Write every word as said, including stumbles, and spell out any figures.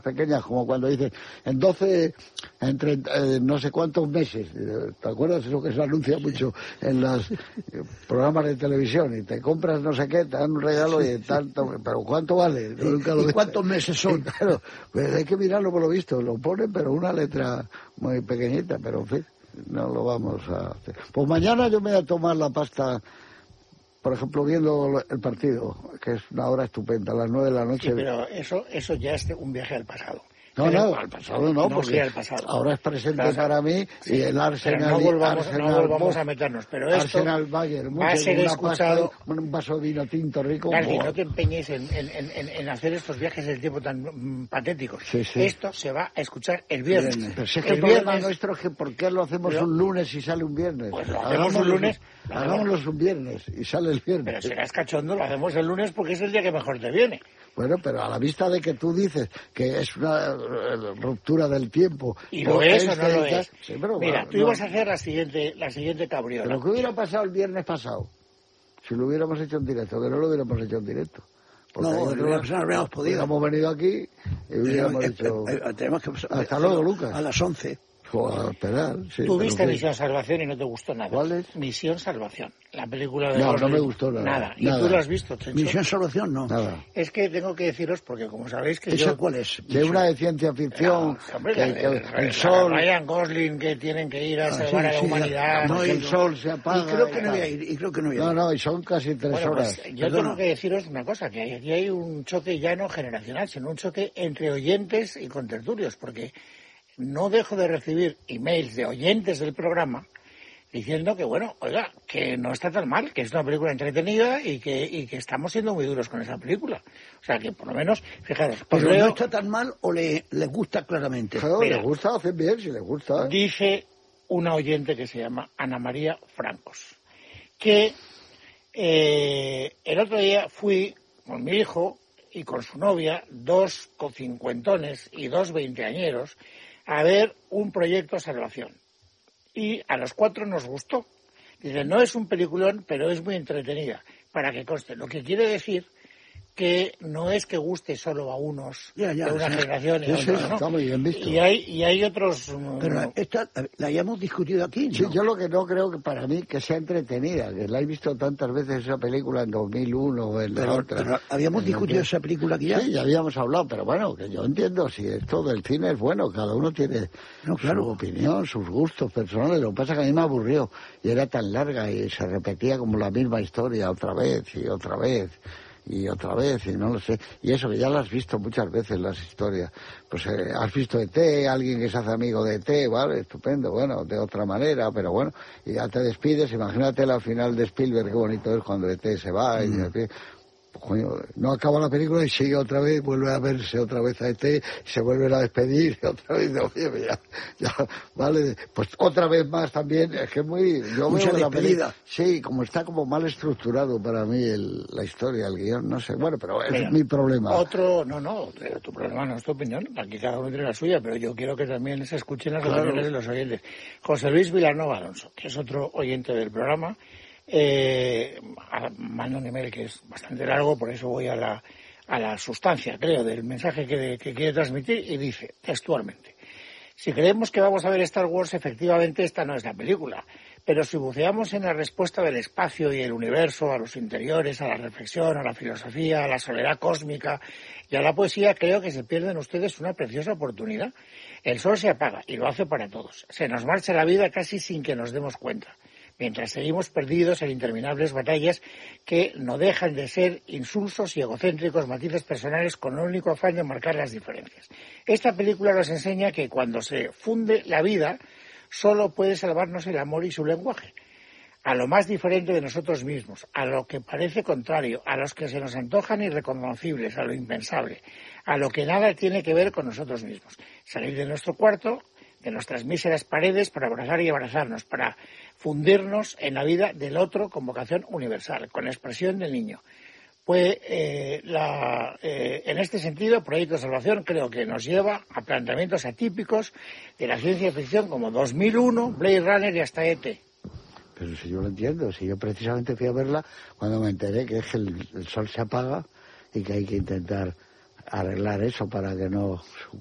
pequeñas, como cuando dicen en doce, entre eh, no sé cuántos meses, ¿te acuerdas? Eso que se anuncia mucho en los eh, programas de televisión, y te compras no sé qué, te dan un regalo y tanto, pero ¿cuánto vale? No, nunca lo ¿Y cuántos meses son? Sí, claro, pues hay que mirarlo por lo visto, lo ponen, pero una letra muy pequeñita, pero en fin, no lo vamos a hacer. Pues mañana yo me voy a tomar la pasta, por ejemplo, viendo el partido, que es una hora estupenda, a las nueve de la noche. Sí, pero eso, eso ya es un viaje al pasado. No, pero, no, al pasado no, no porque al pasado. ahora es presente claro, para mí, sí, y el Arsenal... no volvamos, Arsenal, no volvamos a meternos, pero esto Arsenal, Bayern, va a ser escuchado... Pasta, un vaso de vino tinto rico... Claro, no te empeñes en, en, en, en hacer estos viajes del tiempo tan mm, patéticos. Sí, sí. Esto se va a escuchar el viernes. Bien, pero si es que el, el problema viernes... nuestro es que ¿por qué lo hacemos pero... un lunes y sale un viernes? Pues lo hacemos un lunes... Hagámoslo un viernes y sale el viernes. Pero serás cachondo, lo hacemos el lunes porque es el día que mejor te viene. Bueno, pero a la vista de que tú dices que es una ruptura del tiempo... ¿Y lo es o no lo es? Sí, pero, Mira, bueno, tú no. ibas a hacer la siguiente, la siguiente cabriola. Pero ¿qué hubiera pasado el viernes pasado? Si lo hubiéramos hecho en directo, que no lo hubiéramos hecho en directo. Porque no, no, no, no habríamos podido. Hemos venido aquí y hubiéramos dicho... Eh, eh, tenemos que, hasta luego, Lucas. A las once. O a esperar, sí. Tú viste pero Misión Salvación y no te gustó nada. ¿Cuál es? Misión Salvación, la película de... No, Gosling. no me gustó nada. Nada. ¿Y nada. tú lo has visto, Chencho? Misión Salvación, no. Nada. Es que tengo que deciros, porque como sabéis que ¿Esa yo... cuál es? De una de ciencia ficción, no, hombre, que, la, que el, el sol... Ryan Gosling, que tienen que ir a ah, salvar sí, a la sí, humanidad. No, no, el no. sol se apaga... Y creo que no y voy a ir, y creo que no voy a ir. No, no, y son casi tres Bueno, horas. pues, yo Perdona. tengo que deciros una cosa, que aquí hay un choque ya no generacional, sino un choque entre oyentes y contertulios, porque no dejo de recibir emails de oyentes del programa diciendo que, bueno, oiga, que no está tan mal, que es una película entretenida y que, y que estamos siendo muy duros con esa película. O sea, que por lo menos, fijaros... Pero leo, no está tan mal o le, le gusta claramente. Claro, Mira, le gusta, hacen bien, si le gusta. Dice una oyente que se llama Ana María Francos, que eh, el otro día fui con mi hijo y con su novia, dos cincuentones y dos veinteañeros, a ver un proyecto Salvación. Y a los cuatro nos gustó. Dice, no es un peliculón, pero es muy entretenida, para que conste. Lo que quiere decir que no es que guste solo a unos ya, ya, de una sí. generación y Sí, a sí, otros, ¿no? está muy bien visto. Y hay, y hay otros... Pero esta la hayamos discutido aquí, ¿no? Sí, yo lo que no creo que para mí que sea entretenida, que la he visto tantas veces esa película en dos mil uno o en la pero, otra. pero habíamos en discutido el... esa película aquí ya. Sí, ya habíamos hablado, pero bueno, que yo entiendo, si esto del cine es bueno, cada uno tiene no, claro. su opinión, sus gustos personales. Lo que pasa es que a mí me aburrió y era tan larga y se repetía como la misma historia otra vez y otra vez. Y otra vez, y no lo sé. Y eso, que ya lo has visto muchas veces, las historias. Pues eh, has visto E T, alguien que se hace amigo de E T, vale, estupendo, bueno, de otra manera, pero bueno, y ya te despides. Imagínate la final de Spielberg, qué bonito es cuando E T se va, y Mm. se despide. Coño, no acaba la película y sigue otra vez, vuelve a verse otra vez a E T, se vuelven a despedir, y otra vez, oye, ya, ya, vale, pues otra vez más también, es que es muy, yo Mucha veo la despedida. película, sí, como está como mal estructurado para mí el, la historia, el guión, no sé, bueno, pero es Mira, mi problema. Otro, no, no, tu problema no es tu opinión, aquí cada uno tiene la suya, pero yo quiero que también se escuchen las Claro. opiniones de los oyentes. José Luis Vilanova Alonso, que es otro oyente del programa, eh, manda un email que es bastante largo, por eso voy a la, a la sustancia, creo, del mensaje que, que quiere transmitir, y dice textualmente: si creemos que vamos a ver Star Wars, efectivamente esta no es la película, pero si buceamos en la respuesta del espacio y el universo, a los interiores, a la reflexión, a la filosofía, a la soledad cósmica y a la poesía, creo que se pierden ustedes una preciosa oportunidad. El sol se apaga, y lo hace para todos. Se nos marcha la vida casi sin que nos demos cuenta, mientras seguimos perdidos en interminables batallas que no dejan de ser insulsos y egocéntricos matices personales con el único afán de marcar las diferencias. Esta película nos enseña que cuando se funde la vida, solo puede salvarnos el amor y su lenguaje, a lo más diferente de nosotros mismos, a lo que parece contrario, a los que se nos antojan irreconocibles, a lo impensable, a lo que nada tiene que ver con nosotros mismos. Salir de nuestro cuarto, de nuestras míseras paredes, para abrazar y abrazarnos, para fundirnos en la vida del otro con vocación universal, con expresión del niño. Pues eh, la, eh, en este sentido, Proyecto Salvación creo que nos lleva a planteamientos atípicos de la ciencia ficción como dos mil uno, Blade Runner y hasta E T. Pero si yo lo entiendo, si yo precisamente fui a verla cuando me enteré que es que el, el sol se apaga y que hay que intentar arreglar eso para que no